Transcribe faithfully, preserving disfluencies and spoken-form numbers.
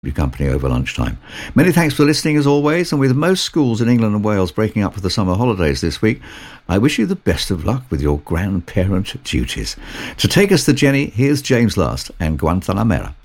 your company over lunchtime. Many thanks for listening as always, and with most schools in England and Wales breaking up for the summer holidays this week, I wish you the best of luck with your grandparent duties. To take us to Jenny, here's James Last and Guantanamera.